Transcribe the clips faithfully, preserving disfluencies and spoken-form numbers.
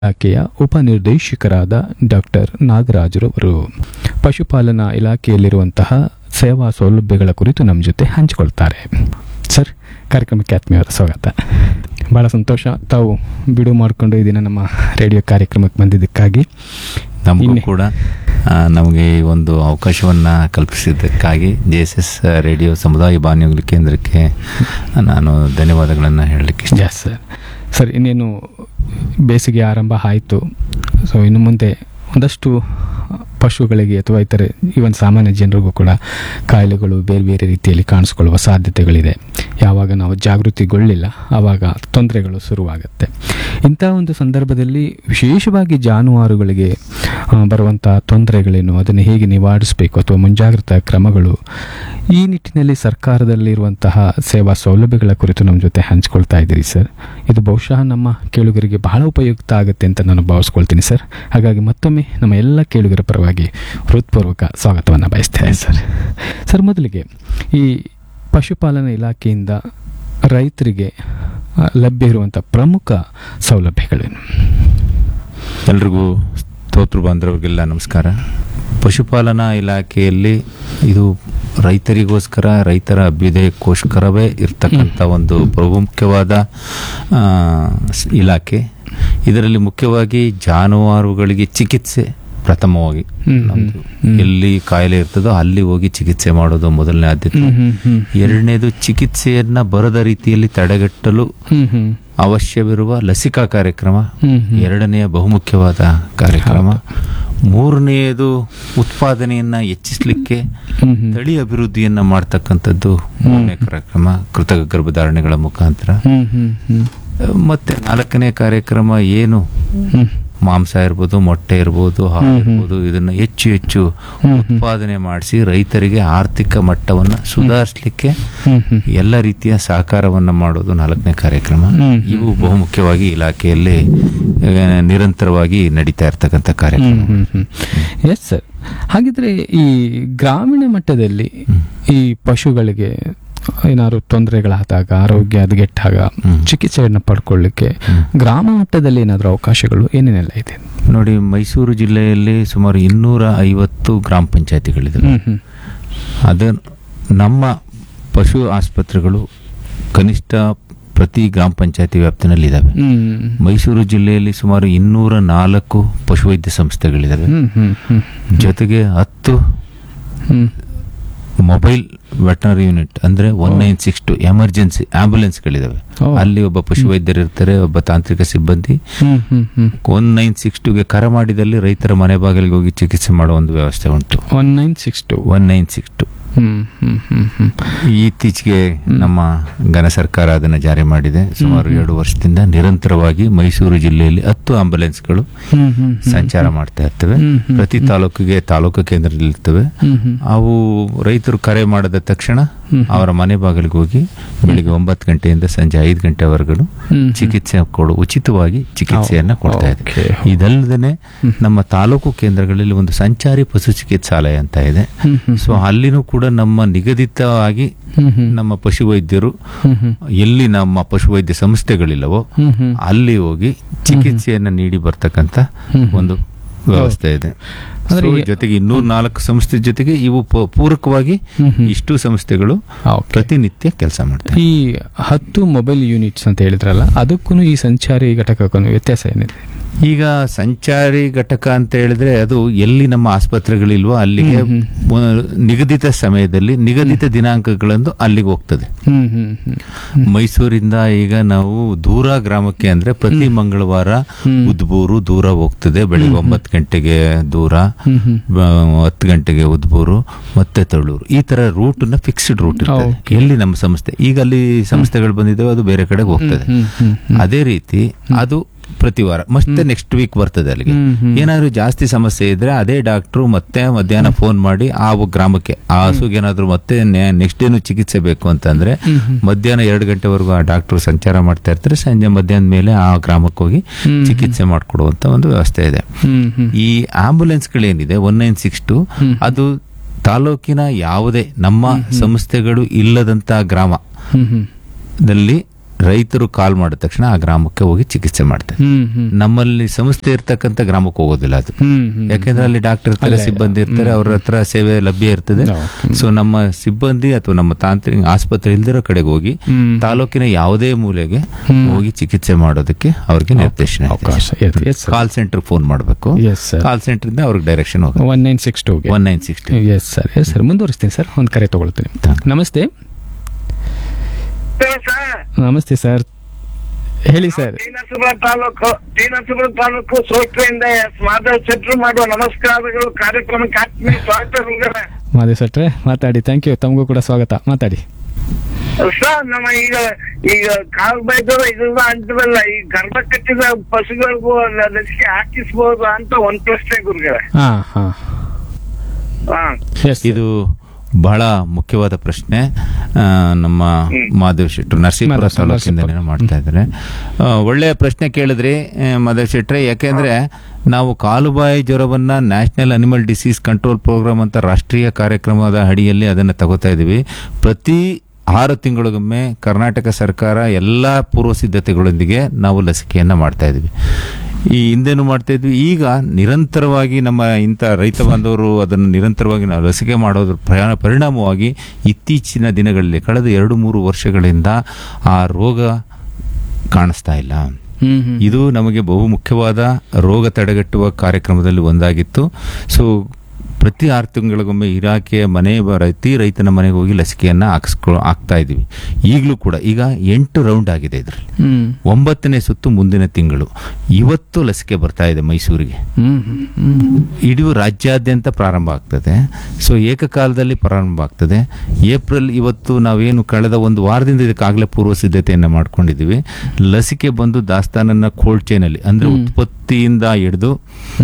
ಇಲಾಖೆಯ ಉಪನಿರ್ದೇಶಕರಾದ ಡಾಕ್ಟರ್ ನಾಗರಾಜರವರು ಪಶುಪಾಲನಾ ಇಲಾಖೆಯಲ್ಲಿರುವಂತಹ ಸೇವಾ ಸೌಲಭ್ಯಗಳ ಕುರಿತು ನಮ್ಮ ಜೊತೆ ಹಂಚಿಕೊಳ್ತಾರೆ. ಸರ್, ಕಾರ್ಯಕ್ರಮಕ್ಕೆ ಆತ್ಮೀಯವಾದ ಸ್ವಾಗತ. ಭಾಳ ಸಂತೋಷ ತಾವು ಬಿಡು ಮಾಡಿಕೊಂಡು ಈ ದಿನ ನಮ್ಮ ರೇಡಿಯೋ ಕಾರ್ಯಕ್ರಮಕ್ಕೆ ಬಂದಿದ್ದಕ್ಕಾಗಿ. ನಮಗೂ ಕೂಡ ನಮಗೆ ಈ ಒಂದು ಅವಕಾಶವನ್ನು ಕಲ್ಪಿಸಿದ್ದಕ್ಕಾಗಿ ಜೆ ಎಸ್ ಎಸ್ ರೇಡಿಯೋ ಸಮುದಾಯ ಬಾನುಲಿ ಕೇಂದ್ರಕ್ಕೆ ನಾನು ಧನ್ಯವಾದಗಳನ್ನು ಹೇಳಲಿಕ್ಕೆ ಇಷ್ಟ. Yes sir. ಸರ್, ಇನ್ನೇನು ಬೇಸಿಗೆ ಆರಂಭ ಆಯಿತು. ಸೊ ಇನ್ನು ಮುಂದೆ ಒಂದಷ್ಟು ಪಶುಗಳಿಗೆ ಅಥವಾ ಇತರೆ ಈವನ್ ಸಾಮಾನ್ಯ ಜನರಿಗೂ ಕೂಡ ಕಾಯಿಲೆಗಳು ಬೇರೆ ಬೇರೆ ರೀತಿಯಲ್ಲಿ ಕಾಣಿಸ್ಕೊಳ್ಳುವ ಸಾಧ್ಯತೆಗಳಿದೆ. ಯಾವಾಗ ನಾವು ಜಾಗೃತಿಗೊಳ್ಳಿಲ್ಲ ಆವಾಗ ತೊಂದರೆಗಳು ಶುರುವಾಗುತ್ತೆ. ಇಂಥ ಒಂದು ಸಂದರ್ಭದಲ್ಲಿ ವಿಶೇಷವಾಗಿ ಜಾನುವಾರುಗಳಿಗೆ ಬರುವಂಥ ತೊಂದರೆಗಳೇನು, ಅದನ್ನು ಹೇಗೆ ನಿವಾರಿಸಬೇಕು ಅಥವಾ ಮುಂಜಾಗ್ರತಾ ಕ್ರಮಗಳು, ಈ ನಿಟ್ಟಿನಲ್ಲಿ ಸರ್ಕಾರದಲ್ಲಿರುವಂತಹ ಸೇವಾ ಸೌಲಭ್ಯಗಳ ಕುರಿತು ನಮ್ಮ ಜೊತೆ ಹಂಚ್ಕೊಳ್ತಾ ಇದ್ದೀರಿ ಸರ್. ಇದು ಬಹುಶಃ ನಮ್ಮ ಕೇಳುಗರಿಗೆ ಬಹಳ ಉಪಯುಕ್ತ ಆಗುತ್ತೆ ಅಂತ ನಾನು ಭಾವಿಸ್ಕೊಳ್ತೀನಿ ಸರ್. ಹಾಗಾಗಿ ಮತ್ತೊಮ್ಮೆ ನಮ್ಮ ಎಲ್ಲ ಕೇಳುಗರ ಪರವಾಗಿ ಹೃತ್ಪೂರ್ವಕ ಸ್ವಾಗತವನ್ನು ಬಯಸ್ತೇನೆ ಸರ್. ಸರ್, ಮೊದಲಿಗೆ ಈ ಪಶುಪಾಲನಾ ಇಲಾಖೆಯಿಂದ ರೈತರಿಗೆ ಲಭ್ಯ ಇರುವಂಥ ಪ್ರಮುಖ ಸೌಲಭ್ಯಗಳೇನು? ಎಲ್ರಿಗೂ ಸ್ತೋತ್ರ ಬಾಂಧವರಿಗೆಲ್ಲ ನಮಸ್ಕಾರ. ಪಶುಪಾಲನಾ ಇಲಾಖೆಯಲ್ಲಿ ಇದು ರೈತರಿಗೋಸ್ಕರ, ರೈತರ ಅಭ್ಯುದಯಕ್ಕೋಸ್ಕರವೇ ಇರ್ತಕ್ಕಂಥ ಒಂದು ಪ್ರಮುಖವಾದ ಇಲಾಖೆ. ಇದರಲ್ಲಿ ಮುಖ್ಯವಾಗಿ ಜಾನುವಾರುಗಳಿಗೆ ಚಿಕಿತ್ಸೆ ಪ್ರಥಮವಾಗಿ ನಮ್ದು ಎಲ್ಲಿ ಕಾಯಿಲೆ ಇರ್ತದೋ ಅಲ್ಲಿ ಹೋಗಿ ಚಿಕಿತ್ಸೆ ಮಾಡೋದು ಮೊದಲನೇ ಆದ್ಯತೆ. ಎರಡನೇದು, ಚಿಕಿತ್ಸೆಯನ್ನ ಬರದ ರೀತಿಯಲ್ಲಿ ತಡೆಗಟ್ಟಲು ಅವಶ್ಯವಿರುವ ಲಸಿಕಾ ಕಾರ್ಯಕ್ರಮ ಎರಡನೆಯ ಬಹುಮುಖ್ಯವಾದ ಕಾರ್ಯಕ್ರಮ. ಮೂರನೆಯದು, ಉತ್ಪಾದನೆಯನ್ನ ಹೆಚ್ಚಿಸಲಿಕ್ಕೆ ತಳಿ ಅಭಿವೃದ್ಧಿಯನ್ನ ಮಾಡ್ತಕ್ಕಂಥದ್ದು ಮೂರನೇ ಕಾರ್ಯಕ್ರಮ, ಕೃತಕ ಗರ್ಭಧಾರಣೆಗಳ ಮುಖಾಂತರ. ಮತ್ತೆ ನಾಲ್ಕನೇ ಕಾರ್ಯಕ್ರಮ ಏನು, ಮಾಂಸ ಇರ್ಬೋದು, ಮೊಟ್ಟೆ ಇರ್ಬೋದು, ಹಾಲು ಇರ್ಬೋದು, ಇದನ್ನ ಹೆಚ್ಚು ಹೆಚ್ಚು ಉತ್ಪಾದನೆ ಮಾಡಿಸಿ ರೈತರಿಗೆ ಆರ್ಥಿಕ ಮಟ್ಟವನ್ನು ಸುಧಾರಿಸಲಿಕ್ಕೆ ಎಲ್ಲ ರೀತಿಯ ಸಹಕಾರವನ್ನ ಮಾಡೋದು ನಾಲ್ಕನೇ ಕಾರ್ಯಕ್ರಮ. ಇವು ಬಹುಮುಖ್ಯವಾಗಿ ಇಲಾಖೆಯಲ್ಲಿ ನಿರಂತರವಾಗಿ ನಡೀತಾ ಇರ್ತಕ್ಕಂಥ ಕಾರ್ಯಕ್ರಮ. Yes sir. ಹಾಗಿದ್ರೆ ಈ ಗ್ರಾಮೀಣ ಮಟ್ಟದಲ್ಲಿ ಈ ಪಶುಗಳಿಗೆ ಏನಾದ್ರು ತೊಂದರೆಗಳಾದಾಗ, ಆರೋಗ್ಯ ಹದಗೆಟ್ಟಾಗ ಚಿಕಿತ್ಸೆಯನ್ನು ಪಡ್ಕೊಳ್ಳಿಕ್ಕೆ ಗ್ರಾಮ ಮಟ್ಟದಲ್ಲಿ ಏನಾದರೂ ಅವಕಾಶಗಳು ಏನೇನೆಲ್ಲ ಇದೆ? ನೋಡಿ, ಮೈಸೂರು ಜಿಲ್ಲೆಯಲ್ಲಿ ಸುಮಾರು ಇನ್ನೂರ ಐವತ್ತು ಗ್ರಾಮ ಪಂಚಾಯತಿಗಳಿದೆ. ಅದು ನಮ್ಮ ಪಶು ಆಸ್ಪತ್ರೆಗಳು ಕನಿಷ್ಠ ಪ್ರತಿ ಗ್ರಾಮ ಪಂಚಾಯತಿ ವ್ಯಾಪ್ತಿನಲ್ಲಿ ಇದಾವೆ. ಮೈಸೂರು ಜಿಲ್ಲೆಯಲ್ಲಿ ಸುಮಾರು ಇನ್ನೂರ ನಾಲ್ಕು ಪಶುವೈದ್ಯ ಸಂಸ್ಥೆಗಳಿದಾವೆ. ಜೊತೆಗೆ ಹತ್ತು ಮೊಬೈಲ್ ವೆಟನರಿ ಯೂನಿಟ್ ಅಂದ್ರೆ one nine six to emergency ಆಂಬ್ಯುಲೆನ್ಸ್ಗಳಿದಾವೆ. ಅಲ್ಲಿ ಒಬ್ಬ ಪಶುವೈದ್ಯರು ಇರ್ತಾರೆ, ಒಬ್ಬ ತಾಂತ್ರಿಕ ಸಿಬ್ಬಂದಿ. ಒನ್ ನೈನ್ ಸಿಕ್ಸ್ ಟುಗೆ ಕರೆ ಮಾಡಿದಲ್ಲಿ ರೈತರ ಮನೆ ಬಾಗಿಲಿಗೆ ಹೋಗಿ ಚಿಕಿತ್ಸೆ ಮಾಡುವ ಒಂದು ವ್ಯವಸ್ಥೆ ಉಂಟು. One nine six to one nine six to ಇತ್ತೀಚೆಗೆ ನಮ್ಮ ಘನ ಸರ್ಕಾರ ಅದನ್ನು ಜಾರಿ ಮಾಡಿದೆ. ಸುಮಾರು ಎರಡು ವರ್ಷದಿಂದ ನಿರಂತರವಾಗಿ ಮೈಸೂರು ಜಿಲ್ಲೆಯಲ್ಲಿ ಹತ್ತು ಆಂಬ್ಯುಲೆನ್ಸ್ಗಳು ಸಂಚಾರ ಮಾಡ್ತಾ ಇರ್ತವೆ. ಪ್ರತಿ ತಾಲೂಕಿಗೆ ತಾಲೂಕು ಕೇಂದ್ರದಲ್ಲಿರ್ತವೆ. ಅವು ರೈತರು ಕರೆ ಮಾಡಿದ ತಕ್ಷಣ ಅವರ ಮನೆ ಬಾಗಿಲಿಗೆ ಹೋಗಿ ಬೆಳಿಗ್ಗೆ ಒಂಬತ್ತು ಗಂಟೆಯಿಂದ ಸಂಜೆ ಐದು ಗಂಟೆವರೆಗೂ ಚಿಕಿತ್ಸೆ ಕೊಡು ಉಚಿತವಾಗಿ ಚಿಕಿತ್ಸೆಯನ್ನ ಕೊಡ್ತಾ ಇದೆ. ಇದಲ್ಲದೆ ನಮ್ಮ ತಾಲೂಕು ಕೇಂದ್ರಗಳಲ್ಲಿ ಒಂದು ಸಂಚಾರಿ ಪಶು ಚಿಕಿತ್ಸಾಲಯ ಅಂತ ಇದೆ. ಸೊ ಅಲ್ಲಿನೂ ಕೂಡ ನಮ್ಮ ನಿಗದಿತವಾಗಿ ನಮ್ಮ ಪಶುವೈದ್ಯರು ಎಲ್ಲಿ ನಮ್ಮ ಪಶುವೈದ್ಯ ಸಂಸ್ಥೆಗಳಿಲ್ಲವೋ ಅಲ್ಲಿ ಹೋಗಿ ಚಿಕಿತ್ಸೆಯನ್ನ ನೀಡಿ ಬರ್ತಕ್ಕಂಥ ಒಂದು ವ್ಯವಸ್ಥೆ ಇದೆ. ಜೊತೆಗೆ ಇನ್ನೂರ ನಾಲ್ಕು ಸಂಸ್ಥೆ ಜೊತೆಗೆ ಇವು ಪೂರಕವಾಗಿ ಇಷ್ಟು ಸಂಸ್ಥೆಗಳು ಪ್ರತಿನಿತ್ಯ ಕೆಲಸ ಮಾಡ್ತಾರೆ. ಈ ಹತ್ತು ಮೊಬೈಲ್ ಯೂನಿಟ್ಸ್ ಅಂತ ಹೇಳಿದ್ರಲ್ಲ, ಅದಕ್ಕೂ ಈ ಸಂಚಾರಿ ಘಟಕಕ್ಕೂ ವ್ಯತ್ಯಾಸ ಏನಿದೆ? ಈಗ ಸಂಚಾರಿ ಘಟಕ ಅಂತ ಹೇಳಿದ್ರೆ ಅದು ಎಲ್ಲಿ ನಮ್ಮ ಆಸ್ಪತ್ರೆಗಳಿಲ್ವೋ ಅಲ್ಲಿಗೆ ನಿಗದಿತ ಸಮಯದಲ್ಲಿ ನಿಗದಿತ ದಿನಾಂಕಗಳಂದು ಅಲ್ಲಿಗೆ ಹೋಗ್ತದೆ. ಮೈಸೂರಿಂದ ಈಗ ನಾವು ದೂರ ಗ್ರಾಮಕ್ಕೆ ಅಂದ್ರೆ ಪ್ರತಿ ಮಂಗಳವಾರ ಉದ್ಬೂರು ದೂರ ಹೋಗ್ತದೆ. ಬೆಳಿಗ್ಗೆ ಒಂಬತ್ತು ಗಂಟೆಗೆ ದೂರ, ಹತ್ತು ಗಂಟೆಗೆ ಉದ್ಬೂರು, ಮತ್ತೆ ತಳ್ಳೂರು, ಈ ತರ ರೂಟ್ ನ ಫಿಕ್ಸ್ಡ್ ರೂಟ್ ಇರ್ತದೆ. ಎಲ್ಲಿ ನಮ್ಮ ಸಂಸ್ಥೆ ಈಗ ಅಲ್ಲಿ ಸಂಸ್ಥೆಗಳು ಬಂದಿದ್ದಾವೆ ಅದು ಬೇರೆ ಕಡೆಗೆ ಹೋಗ್ತದೆ. ಅದೇ ರೀತಿ ಅದು ಪ್ರತಿ ವಾರ ಮತ್ತೆ ನೆಕ್ಸ್ಟ್ ವೀಕ್ ಬರ್ತದೆ. ಅಲ್ಲಿಗೆ ಏನಾದ್ರು ಜಾಸ್ತಿ ಸಮಸ್ಯೆ ಇದ್ರೆ ಅದೇ ಡಾಕ್ಟ್ರು ಮತ್ತೆ ಮಧ್ಯಾಹ್ನ ಫೋನ್ ಮಾಡಿ ಆ ಗ್ರಾಮಕ್ಕೆ ಆ ಹಸುಗೆ ಏನಾದ್ರು ಮತ್ತೆ ನೆಕ್ಸ್ಟ್ ಏನು ಚಿಕಿತ್ಸೆ ಬೇಕು ಅಂತಂದ್ರೆ ಮಧ್ಯಾಹ್ನ ಎರಡು ಗಂಟೆವರೆಗೂ ಆ ಡಾಕ್ಟ್ರು ಸಂಚಾರ ಮಾಡ್ತಾ ಇರ್ತಾರೆ. ಸಂಜೆ ಮಧ್ಯಾಹ್ನದ ಮೇಲೆ ಆ ಗ್ರಾಮಕ್ಕೆ ಹೋಗಿ ಚಿಕಿತ್ಸೆ ಮಾಡಿಕೊಡುವಂತ ಒಂದು ವ್ಯವಸ್ಥೆ ಇದೆ. ಈ ಆಂಬ್ಯುಲೆನ್ಸ್ಗಳೇನಿದೆ ಒನ್ ನೈನ್ ಸಿಕ್ಸ್ ಟು ಅದು ತಾಲೂಕಿನ ಯಾವುದೇ ನಮ್ಮ ಸಂಸ್ಥೆಗಳು ಇಲ್ಲದಂತ ಗ್ರಾಮದಲ್ಲಿ ರೈತರು ಕಾಲ್ ಮಾಡಿದ ತಕ್ಷಣ ಆ ಗ್ರಾಮಕ್ಕೆ ಹೋಗಿ ಚಿಕಿತ್ಸೆ ಮಾಡ್ತಾರೆ. ಹ್ಮ್ ಹ್ಮ್ ನಮ್ಮಲ್ಲಿ ಸಂಸ್ಥೆ ಇರ್ತಕ್ಕಂಥ ಗ್ರಾಮಕ್ಕೆ ಹೋಗೋದಿಲ್ಲ ಅದು, ಹ್ಮ್ ಹ್ಮ್ ಯಾಕೆಂದ್ರೆ ಅಲ್ಲಿ ಡಾಕ್ಟರ್ ಇರ್ತಾರೆ, ಸಿಬ್ಬಂದಿ ಇರ್ತಾರೆ, ಅವ್ರ ಹತ್ರ ಸೇವೆ ಲಭ್ಯ ಇರ್ತದೆ. ಸೊ ನಮ್ಮ ಸಿಬ್ಬಂದಿ ಅಥವಾ ನಮ್ಮ ತಾಂತ್ರಿಕ ಆಸ್ಪತ್ರೆ ಇಲ್ದಿರೋ ಕಡೆಗೆ ಹೋಗಿ ತಾಲೂಕಿನ ಯಾವುದೇ ಮೂಲೆಗೆ ಹೋಗಿ ಚಿಕಿತ್ಸೆ ಮಾಡೋದಕ್ಕೆ ಅವ್ರಿಗೆ ನಿರ್ದೇಶನ ಇದೆ. ಅವಕಾಶ ಇದೆ. Yes, sir. Call centre phone ಮಾಡಬೇಕು, Yes, sir. ಕಾಲ್ ಸೆಂಟರ್ ಇಂದ ಅವ್ರಿಗೆ ಡೈರೆಕ್ಷನ್ ಹೋಗುತ್ತೆ one nine six ಟೂಗೆ one nine six yes sir yes sir ಮುಂದುವರಿಸ್ತೀನಿ sir. ಒಂದು ಕರೆ ತಗೊಳ್ತೀನಿ. ನಮಸ್ತೆ. ನಮಸ್ತೆ ಸರ್, ಹೇಳಿ ಸರ್. ಶ್ರೀನರಸೀಪುರ ತಾಲೂಕು ಶ್ರೀನರಸೀಪುರ ತಾಲೂಕು ಸೋಟ್ರೆಯಿಂದ ಮಾಧವ್ ಶೆಟ್ರು ಮಾಡುವ ನಮಸ್ಕಾರಗಳು. ಕಾರ್ಯಕ್ರಮಕ್ಕೆ ಆತ್ಮೀಯ ಸ್ವಾಗತ. ಮಾದೇವ್ ಶೆಟ್ರೆ ಮಾತಾಡಿ. Thank you. ತಮಗೂ ಕೂಡ ಸ್ವಾಗತ. ಮಾತಾಡಿ ಸರ್. ನಮ್ಮ ಈಗ ಈಗ ಕಾಲು ಬೈದವ ಇದೆಲ್ಲ ಅಂತವಲ್ಲ, ಈ ಗರ್ಭ ಕಟ್ಟಿದ ಪಶುಗಳಿಗೂ ಲಸಿಕೆ ಹಾಕಿಸ್ಬೋದು ಅಂತ ಒಂದ್ ಪ್ರಶ್ನೆ ಗುರುಗಳೇ. ಹಾ ಹಾ ಹಾ ಎಸ್ ಇದು ಬಹಳ ಮುಖ್ಯವಾದ ಪ್ರಶ್ನೆ. ಆ, ನಮ್ಮ ಮಾಧವ್ ಶೆಟ್ರು ನರಸೀಪುರ ತಾಲೂಕಿಂದ ಮಾಡ್ತಾ ಇದ್ದಾರೆ. ಆ, ಒಳ್ಳೆಯ ಪ್ರಶ್ನೆ ಕೇಳಿದ್ರಿ ಆ, ಮಾಧವ್ ಶೆಟ್ರೆ. ಯಾಕೆಂದ್ರೆ ನಾವು ಕಾಲುಬಾಯಿ ಜ್ವರವನ್ನ national animal disease control programme ಅಂತ ರಾಷ್ಟ್ರೀಯ ಕಾರ್ಯಕ್ರಮದ ಅಡಿಯಲ್ಲಿ ಅದನ್ನು ತಗೋತಾ ಇದ್ದೀವಿ. ಪ್ರತಿ ಆರು ತಿಂಗಳಿಗೊಮ್ಮೆ ಕರ್ನಾಟಕ ಸರ್ಕಾರ ಎಲ್ಲ ಪೂರ್ವ ಸಿದ್ಧತೆಗಳೊಂದಿಗೆ ನಾವು ಲಸಿಕೆಯನ್ನು ಮಾಡ್ತಾ ಇದ್ವಿ. ಈ ಹಿಂದೆನೂ ಮಾಡ್ತಾ ಇದ್ವಿ. ಈಗ ನಿರಂತರವಾಗಿ ನಮ್ಮ ಇಂಥ ರೈತ ಬಾಂಧವರು ಅದನ್ನು ನಿರಂತರವಾಗಿ ನಾವು ಲಸಿಕೆ ಮಾಡೋದ್ರ ಪ್ರಯಾಣ ಪರಿಣಾಮವಾಗಿ ಇತ್ತೀಚಿನ ದಿನಗಳಲ್ಲಿ ಕಳೆದ ಎರಡು ಮೂರು ವರ್ಷಗಳಿಂದ ಆ ರೋಗ ಕಾಣಿಸ್ತಾ ಇಲ್ಲ. ಇದು ನಮಗೆ ಬಹು ಮುಖ್ಯವಾದ ರೋಗ ತಡೆಗಟ್ಟುವ ಕಾರ್ಯಕ್ರಮದಲ್ಲಿ ಒಂದಾಗಿತ್ತು. ಸೊ ಪ್ರತಿ ಆರು ತಿಂಗಳಿಗೊಮ್ಮೆ ಇಲಾಖೆಯ ಮನೆ ಪ್ರತಿ ರೈತನ ಮನೆಗೆ ಹೋಗಿ ಲಸಿಕೆಯನ್ನು ಹಾಕಿಸ್ಕೊ ಹಾಕ್ತಾ ಇದ್ದೀವಿ. ಈಗಲೂ ಕೂಡ ಈಗ ಎಂಟು ರೌಂಡ್ ಆಗಿದೆ ಇದರಲ್ಲಿ. ಒಂಬತ್ತನೇ ಸುತ್ತು ಮುಂದಿನ ತಿಂಗಳು. ಇವತ್ತು ಲಸಿಕೆ ಬರ್ತಾ ಇದೆ ಮೈಸೂರಿಗೆ. ಇಡೀ ರಾಜ್ಯಾದ್ಯಂತ ಪ್ರಾರಂಭ ಆಗ್ತದೆ. ಸೊ ಏಕಕಾಲದಲ್ಲಿ ಪ್ರಾರಂಭ ಆಗ್ತದೆ. ಏಪ್ರಿಲ್ ಇವತ್ತು ನಾವೇನು ಕಳೆದ ಒಂದು ವಾರದಿಂದ ಇದಕ್ಕಾಗಲೇ ಪೂರ್ವ ಸಿದ್ಧತೆಯನ್ನು ಮಾಡ್ಕೊಂಡಿದ್ದೀವಿ. ಲಸಿಕೆ ಬಂದು ದಾಸ್ತಾನನ್ನ ಕೋಲ್ಡ್ ಚೈನಲ್ಲಿ ಅಂದ್ರೆ ಉತ್ಪತ್ತಿಯಿಂದ ಹಿಡಿದು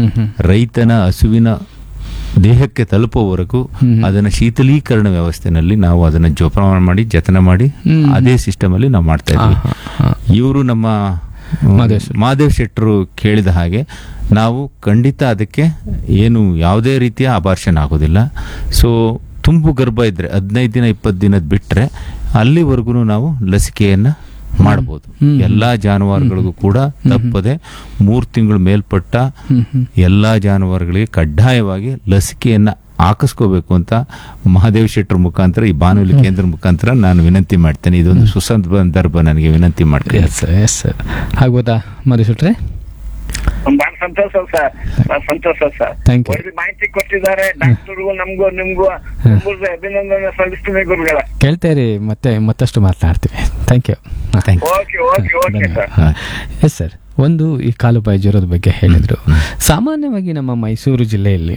ರೈತನ ಹಸುವಿನ ದೇಹಕ್ಕೆ ತಲುಪುವವರೆಗೂ ಅದನ್ನ ಶೀತಲೀಕರಣ ವ್ಯವಸ್ಥೆನಲ್ಲಿ ನಾವು ಅದನ್ನ ಜೋಪಾನ ಮಾಡಿ ಜತನ ಮಾಡಿ ಅದೇ ಸಿಸ್ಟಮ್ ಅಲ್ಲಿ ನಾವು ಮಾಡ್ತಾ ಇದ್ವಿ. ಇವರು ನಮ್ಮ ಮಾದೇವ್ ಶೆಟ್ರು ಕೇಳಿದ ಹಾಗೆ ನಾವು ಖಂಡಿತ ಅದಕ್ಕೆ ಏನು ಯಾವುದೇ ರೀತಿಯ ಅಬಾರ್ಷನ್ ಆಗೋದಿಲ್ಲ. ಸೊ ತುಂಬು ಗರ್ಭ ಇದ್ರೆ ಹದಿನೈದು ದಿನ ಇಪ್ಪತ್ತು ದಿನದ ಬಿಟ್ರೆ ಅಲ್ಲಿವರೆಗೂ ನಾವು ಲಸಿಕೆಯನ್ನ ಮಾಡಬಹುದು. ಎಲ್ಲಾ ಜಾನುವಾರುಗಳಿಗೂ ಕೂಡ ತಪ್ಪದೆ ಮೂರು ತಿಂಗಳು ಮೇಲ್ಪಟ್ಟ ಎಲ್ಲಾ ಜಾನುವಾರುಗಳಿಗೆ ಕಡ್ಡಾಯವಾಗಿ ಲಸಿಕೆಯನ್ನ ಹಾಕಿಸ್ಕೋಬೇಕು ಅಂತ ಮಹಾದೇವ್ ಶೆಟ್ರ್ ಮುಖಾಂತರ ಈ ಬಾನುಲಿ ಕೇಂದ್ರ ಮುಖಾಂತರ ನಾನು ವಿನಂತಿ ಮಾಡ್ತೇನೆ. ಇದೊಂದು ಸುಸಂದರ್ಭ ನನಗೆ ವಿನಂತಿ ಮಾಡ್ತೇನೆ. ಆಗ್ಬೋದಾ ಮಾದೇವ್ ಶೆಟ್ರೆ? ಬಹಳ ಸಂತೋಷ ಸರ್, ಬಹಳ ಸಂತೋಷ ಸರ್. ಒಳ್ಳೆ ಮಾಹಿತಿ ಕೊಟ್ಟಿದ್ದಾರೆ. ಡಾಕ್ಟರ್ಗೂ ನಮ್ಗೂ ನಿಮ್ಗೂ ಅಭಿನಂದನೆ ಸಲ್ಲಿಸ್ತೀನಿ ಗುರುಗಳ. ಕೇಳ್ತಾ ಇರಿ, ಮತ್ತೆ ಮತ್ತಷ್ಟು ಮಾತನಾಡ್ತೀವಿ. Thank you. Okay okay okay sir. Yes sir. ಒಂದು ಈ ಕಾಲುಬಾಯಿ ಜ್ವರದ ಬಗ್ಗೆ ಹೇಳಿದ್ರು. ಸಾಮಾನ್ಯವಾಗಿ ನಮ್ಮ ಮೈಸೂರು ಜಿಲ್ಲೆಯಲ್ಲಿ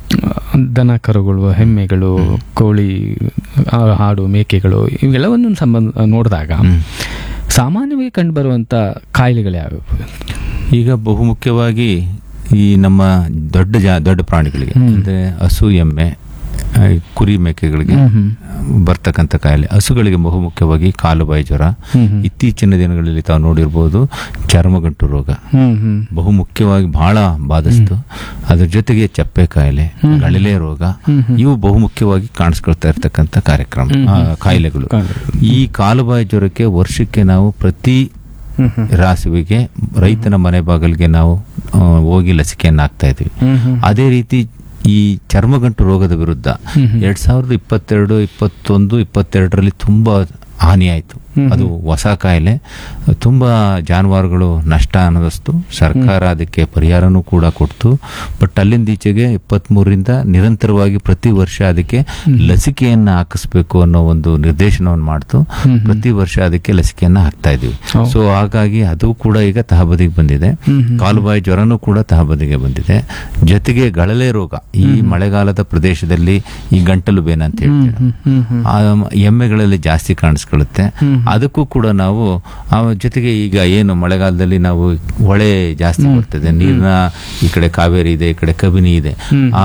ದನ ಕರುಗಳು, ಎಮ್ಮೆಗಳು, ಕೋಳಿ, ಹಾಡು, ಮೇಕೆಗಳು ಇವೆಲ್ಲವನ್ನು ಸಂಬಂಧ ನೋಡಿದಾಗ ಸಾಮಾನ್ಯವಾಗಿ ಕಂಡುಬರುವಂಥ ಕಾಯಿಲೆಗಳು ಯಾವ್ಯಾವು? ಈಗ ಬಹುಮುಖ್ಯವಾಗಿ ಈ ನಮ್ಮ ದೊಡ್ಡ ಜಾ ದೊಡ್ಡ ಪ್ರಾಣಿಗಳಿಗೆ ಅಂದರೆ ಹಸು, ಎಮ್ಮೆ, ಕುರಿ, ಮೇಕೆಗಳಿಗೆ ಬರ್ತಕ್ಕಂಥ ಕಾಯಿಲೆ. ಹಸುಗಳಿಗೆ ಬಹುಮುಖ್ಯವಾಗಿ ಕಾಲುಬಾಯಿ ಜ್ವರ. ಇತ್ತೀಚಿನ ದಿನಗಳಲ್ಲಿ ತಾವು ನೋಡಿರ್ಬೋದು ಚರ್ಮಗಂಟು ರೋಗ ಬಹುಮುಖ್ಯವಾಗಿ ಬಹಳ ಬಾಧಿಸ್ತು. ಅದ್ರ ಜೊತೆಗೆ ಚಪ್ಪೆ ಕಾಯಿಲೆ, ಗಳಿಲೆ ರೋಗ, ಇವು ಬಹುಮುಖ್ಯವಾಗಿ ಕಾಣಿಸ್ಕೊಳ್ತಾ ಇರ್ತಕ್ಕಂಥ ಕಾರ್ಯಕ್ರಮ ಕಾಯಿಲೆಗಳು. ಈ ಕಾಲುಬಾಯಿ ಜ್ವರಕ್ಕೆ ವರ್ಷಕ್ಕೆ ನಾವು ಪ್ರತಿ ರಾಸುವಿಗೆ ರೈತನ ಮನೆ ಬಾಗಿಲಿಗೆ ನಾವು ಹೋಗಿ ಲಸಿಕೆಯನ್ನು ಹಾಕ್ತಾ ಇದ್ವಿ. ಅದೇ ರೀತಿ ಈ ಚರ್ಮಗಂಟು ರೋಗದ ವಿರುದ್ಧ ಎರಡ್ ಸಾವಿರದ ಇಪ್ಪತ್ತೆರಡು ಇಪ್ಪತ್ತೊಂದು ಇಪ್ಪತ್ತೆರಡರಲ್ಲಿ ತುಂಬಾ ಹಾನಿಯಾಯಿತು. ಅದು ಹೊಸ ಕಾಯಿಲೆ. ತುಂಬಾ ಜಾನುವಾರುಗಳು ನಷ್ಟ ಅನ್ನೋದಷ್ಟು ಸರ್ಕಾರ ಅದಕ್ಕೆ ಪರಿಹಾರನೂ ಕೂಡ ಕೊಡ್ತು. ಬಟ್ ಅಲ್ಲಿಂದ ಈಚೆಗೆ ಇಪ್ಪತ್ತ್ ಮೂರರಿಂದ ನಿರಂತರವಾಗಿ ಪ್ರತಿ ವರ್ಷ ಅದಕ್ಕೆ ಲಸಿಕೆಯನ್ನ ಹಾಕಿಸ್ಬೇಕು ಅನ್ನೋ ಒಂದು ನಿರ್ದೇಶನವನ್ನು ಮಾಡ್ತು. ಪ್ರತಿ ವರ್ಷ ಅದಕ್ಕೆ ಲಸಿಕೆಯನ್ನ ಹಾಕ್ತಾ ಇದೀವಿ. ಸೊ ಹಾಗಾಗಿ ಅದು ಕೂಡ ಈಗ ತಹಬದಿಗೆ ಬಂದಿದೆ. ಕಾಲುಬಾಯಿ ಜ್ವರನೂ ಕೂಡ ತಹಬದಿಗೆ ಬಂದಿದೆ. ಜೊತೆಗೆ ಗಳಲೆ ರೋಗ ಈ ಮಳೆಗಾಲದ ಪ್ರದೇಶದಲ್ಲಿ ಈ ಗಂಟಲು ಬೇನ ಅಂತ ಹೇಳ್ತೀವಿ, ಎಮ್ಮೆಗಳಲ್ಲಿ ಜಾಸ್ತಿ ಕಾಣಿಸ್ಕೊಳ್ಳುತ್ತೆ. ಅದಕ್ಕೂ ಕೂಡ ನಾವು ಜೊತೆಗೆ ಈಗ ಏನು ಮಳೆಗಾಲದಲ್ಲಿ ನಾವು ಹೊಳೆ ಜಾಸ್ತಿ ಬರ್ತದೆ, ನೀರಿನ ಈ ಕಡೆ ಕಾವೇರಿ ಇದೆ, ಈ ಕಡೆ ಕಬಿನಿ ಇದೆ. ಆ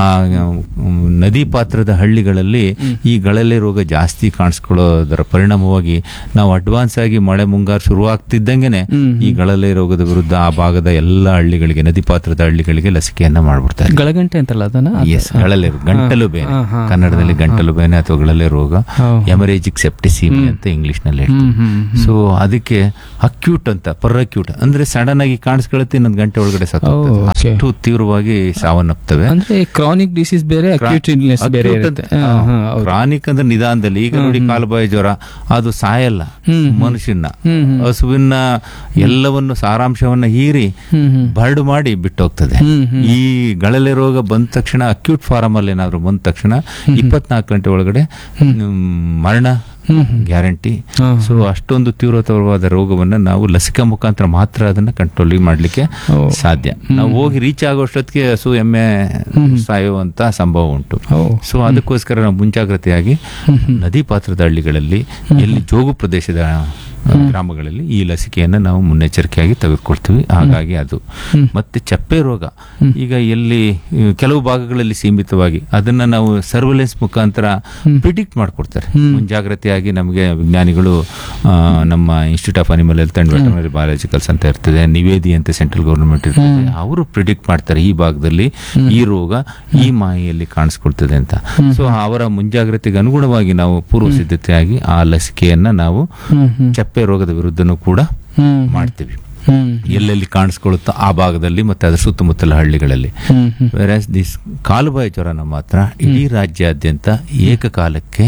ನದಿ ಪಾತ್ರದ ಹಳ್ಳಿಗಳಲ್ಲಿ ಈ ಗಳಲೆ ರೋಗ ಜಾಸ್ತಿ ಕಾಣಿಸ್ಕೊಳ್ಳೋದರ ಪರಿಣಾಮವಾಗಿ ನಾವು ಅಡ್ವಾನ್ಸ್ ಆಗಿ ಮಳೆ ಮುಂಗಾರು ಶುರುವಾಗ್ತಿದ್ದಂಗೆನೆ ಈ ಗಳಲೆ ರೋಗದ ವಿರುದ್ಧ ಆ ಭಾಗದ ಎಲ್ಲ ಹಳ್ಳಿಗಳಿಗೆ, ನದಿ ಪಾತ್ರದ ಹಳ್ಳಿಗಳಿಗೆ ಲಸಿಕೆಯನ್ನ ಮಾಡ್ಬಿಡ್ತಾರೆ. ಗಳಗಂಟೆ ಅಂತಲ್ಲ ಅದನ್ನ? ಎಸ್, ಗಳಲೆ ಗಂಟಲು ಬೇನೆ, ಕನ್ನಡದಲ್ಲಿ ಗಂಟಲು ಬೇನೆ ಅಥವಾ ಗಳಲೆ ರೋಗ, ಎಮರೇಜಿಕ್ ಸೆಪ್ಟಿಸಿಮಿ ಅಂತ ಇಂಗ್ಲಿಷ್ ನಲ್ಲಿ ಹೇಳ್ತೀವಿ. ಹ್ಮ್ ಸೊ ಅದಕ್ಕೆ ಅಕ್ಯೂಟ್ ಅಂತ ಪರ್ ಅಕ್ಯೂಟ್ ಅಂದ್ರೆ ಸಡನ್ ಆಗಿ ಕಾಣಿಸ್ಕೊಳ್ಳುತ್ತೆ, ಇನ್ನೊಂದು ಗಂಟೆ ಒಳಗಡೆ ಸತ್ತೋಗ್ತದೆ. ಓ, okay. ಅಷ್ಟು ತೀವ್ರವಾಗಿ ಸಾವನ್ನಪ್ತವೆ. ಅಂದ್ರೆ ಕ್ರಾನಿಕ್ ಡಿಸೀಸ್ ಬೇರೆ, ಅಕ್ಯೂಟ್ ಇಲ್ನೆಸ್ ಬೇರೆ ಇರುತ್ತೆ. ಹಾ, ಹಾ, ಹೌದು. ಕ್ರಾನಿಕ್ ಅಂದ್ರೆ ನಿಧಾನದಲ್ಲಿ, ಈಗ ನೋಡಿ ಕಾಲುಬಾಯಿ ಜ್ವರ ಅದು ಸಾಯಲ್ಲ ಹ್ಮ್. ಮನುಷ್ಯನ, ಹ್ಮ್, ಹ್ಮ್. ಹಸುವಿನ ಎಲ್ಲವನ್ನು ಸಾರಾಂಶವನ್ನ ಹೀರಿ ಹ್ಮ್, ಹ್ಮ್. ಬರ್ಡ್ ಮಾಡಿ ಬಿಟ್ಟೋಗ್ತದೆ. ಹ್ಮ್, ಹ್ಮ್. ಈ ಗಳಲೆ ರೋಗ ಬಂದ ತಕ್ಷಣ, ಅಕ್ಯೂಟ್ ಫಾರಮ್ ಅಲ್ಲಿ ಏನಾದ್ರು ಬಂದ ತಕ್ಷಣ ಇಪ್ಪತ್ನಾಲ್ಕು ಗಂಟೆ ಒಳಗಡೆ ಮ್, ಮರಣ ಹ್ಮ್, ಹ್ಮ್. ಗ್ಯಾರಂಟಿ. ಹಾ. ಸೊ ಅಷ್ಟೊಂದು ತೀವ್ರತರವಾದ ರೋಗವನ್ನ ನಾವು ಲಸಿಕಾ ಮುಖಾಂತರ ಮಾತ್ರ ಅದನ್ನ ಕಂಟ್ರೋಲ್ ಮಾಡ್ಲಿಕ್ಕೆ ಓ. ಸಾಧ್ಯ. ನಾವು ಹೋಗಿ ರೀಚ್ ಆಗೋಷ್ಟೊತ್ತಿಗೆ ಹಸು ಎಮ್ಮೆ ಸಾಯುವಂತ ಸಂಭವ ಉಂಟು. ಓ. ಸೊ ಅದಕ್ಕೋಸ್ಕರ ನಾವು ಮುಂಜಾಗ್ರತೆಯಾಗಿ ನದಿ ಪಾತ್ರದ ಹಳ್ಳಿಗಳಲ್ಲಿ, ಎಲ್ಲಿ ಜೋಗು ಪ್ರದೇಶದ ಗ್ರಾಮಗಳಲ್ಲಿ ಈ ಲಸಿಕೆಯನ್ನು ನಾವು ಮುನ್ನೆಚ್ಚರಿಕೆಯಾಗಿ ತೆಗೆದುಕೊಳ್ತೀವಿ. ಹಾಗಾಗಿ ಅದು ಮತ್ತೆ ಚಪ್ಪೆ ರೋಗ ಈಗ ಎಲ್ಲಿ ಕೆಲವು ಭಾಗಗಳಲ್ಲಿ ಸೀಮಿತವಾಗಿ ಅದನ್ನ ನಾವು ಸರ್ವೆಲೆನ್ಸ್ ಮುಖಾಂತರ ಪ್ರಿಡಿಕ್ಟ್ ಮಾಡ್ಕೊಡ್ತಾರೆ. ಮುಂಜಾಗ್ರತೆಯಾಗಿ ನಮಗೆ ವಿಜ್ಞಾನಿಗಳು, ಆ, ನಮ್ಮ institute of animal health and veterinary biologicals ಅಂತ ಇರ್ತದೆ, ನಿವೇದಿ ಅಂತ ಸೆಂಟ್ರಲ್ ಗವರ್ನಮೆಂಟ್ ಇರ್ತದೆ, ಅವರು ಪ್ರಿಡಿಕ್ಟ್ ಮಾಡ್ತಾರೆ ಈ ಭಾಗದಲ್ಲಿ ಈ ರೋಗ ಈ ಮಾಹಿಯಲ್ಲಿ ಕಾಣಿಸ್ಕೊಳ್ತದೆ ಅಂತ. ಸೊ ಅವರ ಮುಂಜಾಗ್ರತೆಗೆ ಅನುಗುಣವಾಗಿ ನಾವು ಪೂರ್ವ ಸಿದ್ಧತೆಯಾಗಿ ಆ ಲಸಿಕೆಯನ್ನ ನಾವು ಚಪ್ಪೆ ರೋಗದ ವಿರುದ್ಧನೂ ಕೂಡ ಮಾಡ್ತೀವಿ. ಎಲ್ಲೆಲ್ಲಿ ಕಾಣಿಸ್ಕೊಳ್ಳುತ್ತೋ ಆ ಭಾಗದಲ್ಲಿ ಮತ್ತೆ ಅದರ ಸುತ್ತಮುತ್ತಲ ಹಳ್ಳಿಗಳಲ್ಲಿ. ವೆರಾಸ್ ದಿಸ್ ಕಾಲುಬಾಯಿ ಜ್ವರನ ಮಾತ್ರ ಇಡೀ ರಾಜ್ಯಾದ್ಯಂತ ಏಕಕಾಲಕ್ಕೆ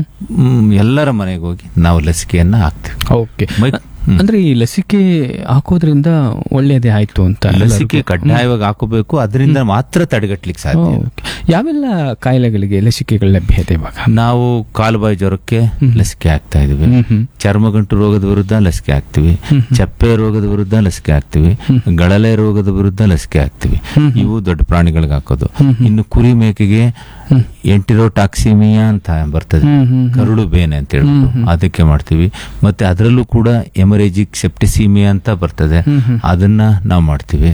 ಎಲ್ಲರ ಮನೆಗೆ ಹೋಗಿ ನಾವು ಲಸಿಕೆಯನ್ನ ಹಾಕ್ತೀವಿ. ಓಕೆ. ಅಂದ್ರೆ ಈ ಲಸಿಕೆ ಹಾಕೋದ್ರಿಂದ ಒಳ್ಳೇದೇ ಆಯ್ತು ಅಂತ. ಲಸಿಕೆ ಕಡ್ಡಾಯವಾಗಿ ಹಾಕೋಬೇಕು, ಅದರಿಂದ ಮಾತ್ರ ತಡೆಗಟ್ಟಲಿಕ್ಕೆ ಸಾಧ್ಯ. ಯಾವೆಲ್ಲ ಕಾಯಿಲೆಗಳಿಗೆ ಲಸಿಕೆಗಳ ಲಭ್ಯತೆ ಇವಾಗ? ನಾವು ಕಾಲುಬಾಯಿ ಜ್ವರಕ್ಕೆ ಲಸಿಕೆ ಹಾಕ್ತಾ ಇದೀವಿ, ಚರ್ಮಗಂಟು ರೋಗದ ವಿರುದ್ಧ ಲಸಿಕೆ ಹಾಕ್ತಿವಿ, ಚಪ್ಪೆ ರೋಗದ ವಿರುದ್ಧ ಲಸಿಕೆ ಹಾಕ್ತಿವಿ, ಗಳಲೆ ರೋಗದ ವಿರುದ್ಧ ಲಸಿಕೆ ಹಾಕ್ತಿವಿ. ಇವು ದೊಡ್ಡ ಪ್ರಾಣಿಗಳಿಗೆ ಹಾಕೋದು. ಇನ್ನು ಕುರಿ ಮೇಕೆಗೆ ಎಂಟಿರೋಟಾಕ್ಸಿಮಿಯಾ ಅಂತ ಬರ್ತದೆ, ಕರುಳು ಬೇನೆ ಅಂತ ಹೇಳ್ಬಿಟ್ಟು ಅದಕ್ಕೆ ಮಾಡ್ತೀವಿ. ಮತ್ತೆ ಅದರಲ್ಲೂ ಕೂಡ ಎಮರೇಜಿಕ್ ಸೆಪ್ಟಿಸಿಮಿಯಾ ಅಂತ ಬರ್ತದೆ, ಅದನ್ನ ನಾವು ಮಾಡ್ತೀವಿ.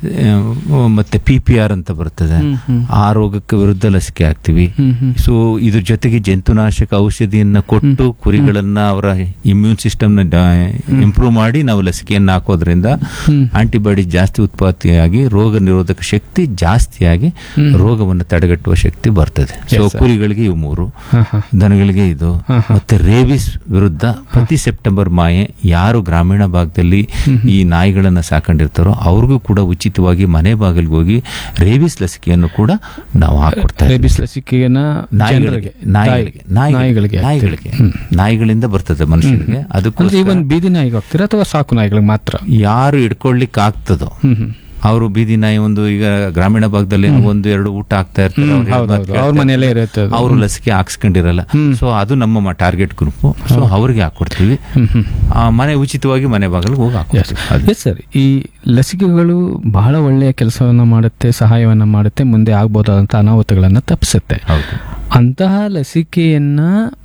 ಮತ್ತೆ ಪಿ ಪಿ ಆರ್ ಅಂತ ಬರ್ತದೆ, ಆ ರೋಗಕ್ಕೆ ವಿರುದ್ಧ ಲಸಿಕೆ ಹಾಕ್ತಿವಿ. ಸೊ ಇದ್ರ ಜೊತೆಗೆ ಜಂತುನಾಶಕ ಔಷಧಿಯನ್ನ ಕೊಟ್ಟು ಕುರಿಗಳನ್ನ ಅವರ ಇಮ್ಯೂನ್ ಸಿಸ್ಟಮ್ ನ ಇಂಪ್ರೂವ್ ಮಾಡಿ ನಾವು ಲಸಿಕೆಯನ್ನ ಹಾಕೋದ್ರಿಂದ ಆಂಟಿಬಾಡಿ ಜಾಸ್ತಿ ಉತ್ಪತ್ತಿಯಾಗಿ ರೋಗ ನಿರೋಧಕ ಶಕ್ತಿ ಜಾಸ್ತಿಯಾಗಿ ರೋಗವನ್ನು ತಡೆಗಟ್ಟುವ ಶಕ್ತಿ ಬರ್ತದೆ. ಸೊ ಕುರಿಗಳಿಗೆ ಇವು ಮೂರು, ದನಗಳಿಗೆ ಇದು. ಮತ್ತೆ ರೇಬಿಸ್ ವಿರುದ್ಧ ಪ್ರತಿ ಸೆಪ್ಟೆಂಬರ್ ಮಾಹೆ ಯಾರು ಗ್ರಾಮೀಣ ಭಾಗದಲ್ಲಿ ಈ ನಾಯಿಗಳನ್ನ ಸಾಕೊಂಡಿರ್ತಾರೋ ಅವ್ರಿಗೂ ಕೂಡ ಉಚಿತವಾಗಿ ಮನೆ ಬಾಗಿಲಿಗೆ ಹೋಗಿ ರೇಬಿಸ್ ಲಸಿಕೆಯನ್ನು ಕೂಡ ನಾವು ಹಾಕೊಡ್ತೇವೆ. ರೇಬಿಸ್ ಲಸಿಕೆಯನ್ನ ನಾಯಿಗಳಿಗೆ ನಾಯಿಗಳಿಗೆ ನಾಯಿಗಳಿಗೆ ನಾಯಿಗಳಿಗೆ ನಾಯಿಗಳಿಂದ ಬರ್ತದೆ ಮನುಷ್ಯನಿಗೆ. ಅದಕ್ಕೋಸ್ಕರ ಬೀದಿ ನಾಯಿಗೆ ಹಾಕ್ತೀರಾ ಅಥವಾ ಸಾಕು ನಾಯಿಗಳಿಗೆ ಮಾತ್ರ? ಯಾರು ಇಟ್ಕೊಳ್ಲಿಕ್ಕೆ ಆಗ್ತದೋ ಅವರು ಬೀದಿ ನಾಯಿ ಒಂದು ಈಗ ಗ್ರಾಮೀಣ ಭಾಗದಲ್ಲಿ ಒಂದು ಎರಡು ಊಟ ಆಗ್ತಾ ಇರ್ತಾರೆ, ಅವ್ರ ಮನೆಯಲ್ಲೇ ಇರುತ್ತೆ, ಅವರು ಲಸಿಕೆ ಹಾಕ್ಸ್ಕೊಂಡಿರಲ್ಲ. ಸೊ ಅದು ನಮ್ಮ ಟಾರ್ಗೆಟ್ ಗ್ರೂಪ್. ಸೊ ಅವ್ರಿಗೆ ಹಾಕೊಡ್ತೀವಿ, ಮನೆ ಉಚಿತವಾಗಿ ಮನೆ ಬಾಗಿಲಿಗೆ ಹೋಗಿ ಹಾಕ್ತೀವಿ. ಸರ್, ಈ ಲಸಿಕೆಗಳು ಬಹಳ ಒಳ್ಳೆಯ ಕೆಲಸವನ್ನ ಮಾಡುತ್ತೆ, ಸಹಾಯವನ್ನ ಮಾಡುತ್ತೆ, ಮುಂದೆ ಆಗ್ಬೋದಾದಂತ ಅನಾಹುತಗಳನ್ನ ತಪ್ಪಿಸುತ್ತೆ. ಅಂತಹ ಲಸಿಕೆಯನ್ನ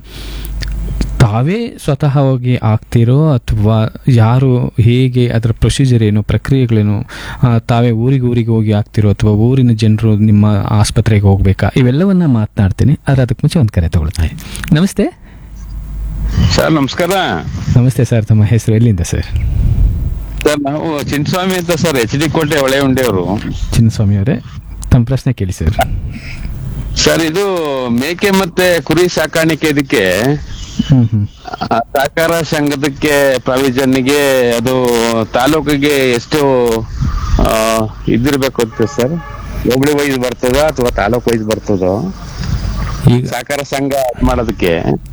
ತಾವೇ ಸ್ವತಃ ಹೋಗಿ ಆಗ್ತಿರೋ ಅಥವಾ ಯಾರು, ಹೇಗೆ, ಅದರ ಪ್ರೊಸೀಜರ್ ಏನು, ಪ್ರಕ್ರಿಯೆಗಳೇನು, ತಾವೇ ಊರಿಗೆ ಊರಿಗೆ ಹೋಗಿ ಆಗ್ತಿರೋ ಅಥವಾ ಊರಿನ ಜನರು ನಿಮ್ಮ ಆಸ್ಪತ್ರೆಗೆ ಹೋಗ್ಬೇಕಾ, ಇವೆಲ್ಲವನ್ನ ಮಾತನಾಡ್ತೀನಿ. ಆದರೆ ಅದಕ್ಕೆ ಮುಂಚೆ ಒಂದು ಕರೆ ತಗೊಳ್ತೀನಿ. ನಮಸ್ತೆ ಸರ್. ನಮಸ್ಕಾರ. ನಮಸ್ತೆ ಸರ್, ತಮ್ಮ ಹೆಸರು, ಎಲ್ಲಿಂದ ಸರ್? ಸರ್ ನಾವು ಚಿನ್ನಸ್ವಾಮಿ ಅಂತ ಸರ್, ಎಚ್ ಡಿ ಕೋಟೆ ಹೊಳೆ ಉಂಡೆಯವರು. ಚಿನ್ನಸ್ವಾಮಿ ಅವರೇ, ತಮ್ಮ ಪ್ರಶ್ನೆ ಕೇಳಿ ಸರ್. ಸರ್, ಇದು ಮೇಕೆ ಮತ್ತೆ ಕುರಿ ಸಾಕಾಣಿಕೆ ಇದಕ್ಕೆ ಸಹಕಾರ ಸಂಘದಕ್ಕೆ ಪ್ರಾವಿಷನ್ಗೆ ಅದು ತಾಲೂಕಿಗೆ ಎಷ್ಟು ಇದಿರ್ಬೇಕು ಅಂತ ಸರ್? ಹೋಬಳಿ ವೈಸ್ ಬರ್ತದ ಅಥವಾ ತಾಲೂಕ್ ವೈಸ್ ಬರ್ತದೋ ಸಹಕಾರ ಸಂಘ ಮಾಡೋದಕ್ಕೆ?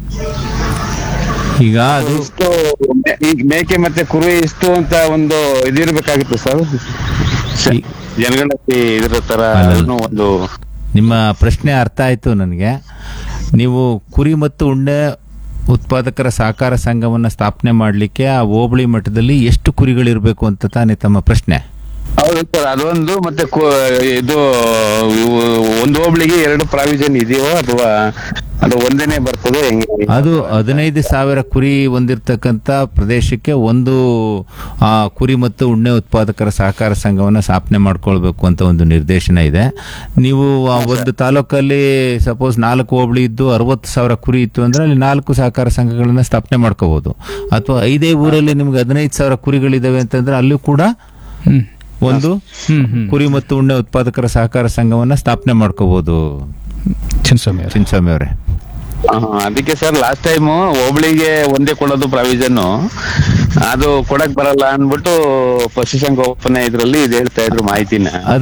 ಈಗ ಅದು ಇಷ್ಟು ಮೇಕೆ ಮತ್ತೆ ಕುರಿ ಇಷ್ಟು ಅಂತ ಒಂದು ಇದಿರ್ಬೇಕಾಗಿತ್ತು ಸರ್, ಜನಗಳಲ್ಲಿ ಇದ್ರ ತರ ಒಂದು. ನಿಮ್ಮ ಪ್ರಶ್ನೆ ಅರ್ಥ ಆಯ್ತು ನನಗೆ. ನೀವು ಕುರಿ ಮತ್ತು ಉಣ್ಣೆ ಉತ್ಪಾದಕರ ಸಹಕಾರ ಸಂಘವನ್ನ ಸ್ಥಾಪನೆ ಮಾಡ್ಲಿಕ್ಕೆ ಆ ಹೋಬಳಿ ಮಟ್ಟದಲ್ಲಿ ಎಷ್ಟು ಕುರಿಗಳಿರ್ಬೇಕು ಅಂತ ತಾನೇ ತಮ್ಮ ಪ್ರಶ್ನೆ? ಹೌದು ಸರ್, ಅದೊಂದು. ಮತ್ತೆ ಇದು ಒಂದು ಹೋಬಳಿಗೆ ಎರಡು ಪ್ರಾವಿಷನ್ ಇದೆಯೋ ಅಥವಾ ಅದು ಒಂದೇನೆ ಬರ್ತದೆ? ಅದು ಹದಿನೈದು ಸಾವಿರ ಕುರಿ ಹೊಂದಿರತಕ್ಕಂತ ಪ್ರದೇಶಕ್ಕೆ ಒಂದು ಆ ಕುರಿ ಮತ್ತು ಉಣ್ಣೆ ಉತ್ಪಾದಕರ ಸಹಕಾರ ಸಂಘವನ್ನ ಸ್ಥಾಪನೆ ಮಾಡ್ಕೊಳ್ಬೇಕು ಅಂತ ಒಂದು ನಿರ್ದೇಶನ ಇದೆ. ನೀವು ಒಂದು ತಾಲೂಕಲ್ಲಿ ಸಪೋಸ್ ನಾಲ್ಕು ಹೋಬಳಿ ಇದ್ದು ಅರವತ್ತು ಸಾವಿರ ಕುರಿ ಇತ್ತು ಅಂದ್ರೆ ಅಲ್ಲಿ ನಾಲ್ಕು ಸಹಕಾರ ಸಂಘಗಳನ್ನ ಸ್ಥಾಪನೆ ಮಾಡ್ಕೋಬಹುದು. ಅಥವಾ ಐದೇ ಊರಲ್ಲಿ ನಿಮ್ಗೆ ಹದಿನೈದು ಸಾವಿರ ಕುರಿಗಳಿದಾವೆ ಅಂತಂದ್ರೆ ಅಲ್ಲೂ ಕೂಡ ಒಂದು ಕುರಿ ಮತ್ತು ಉಣ್ಣೆ ಉತ್ಪಾದಕರ ಸಹಕಾರ ಸಂಘವನ್ನ ಸ್ಥಾಪನೆ ಮಾಡ್ಕೋಬಹುದು. ಚಿನ್ನಸ್ವಾಮಿ ಚಿನ್ನಸ್ವಾಮಿ ಅವರೇ, ಆ, ಅದಕ್ಕೆ ಸರ್ ಲಾಸ್ಟ್ ಟೈಮ್ ಹೋಬಳಿಗೆ ಒಂದೇ ಕೊಡೋದು ಪ್ರಾವಿಷನ್, ಅದು ಕೊಡಕ್ ಬರಲ್ಲ ಅನ್ಬಿಟ್ಟು ಪಶುಸಂಗೋಪನೆ ಇದ್ರಲ್ಲಿ ಇದು ಹೇಳ್ತಾ ಇದ್ರು ಮಾಹಿತಿನ.